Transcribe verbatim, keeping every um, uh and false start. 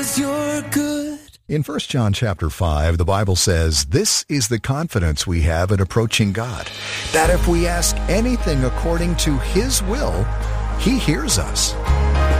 'cause you're good. In First John chapter five, the Bible says, "This is the confidence we have in approaching God, that if we ask anything according to His will, He hears us."